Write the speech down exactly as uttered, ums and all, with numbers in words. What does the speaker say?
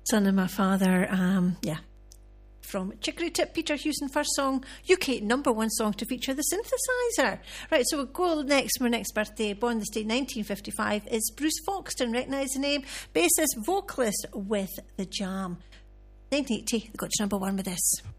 Son of my father, um, yeah. From Chicory Tip, Peter Hewson, first song, U K number one song to feature the synthesizer. Right, so we'll go next. My next birthday, born this day, nineteen fifty-five, is Bruce Foxton. Recognise the name? Bassist, vocalist with The Jam. nineteen eighty, they got to number one with this.